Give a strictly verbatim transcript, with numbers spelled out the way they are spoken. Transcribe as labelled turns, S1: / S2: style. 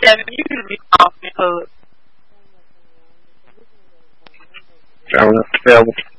S1: Devin, you usually call me hood.
S2: Traveling, travel.